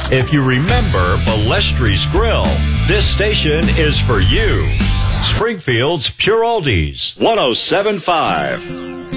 If you remember Ballestri's Grill, this station is for you. Springfield's Pure Oldies, 107.5.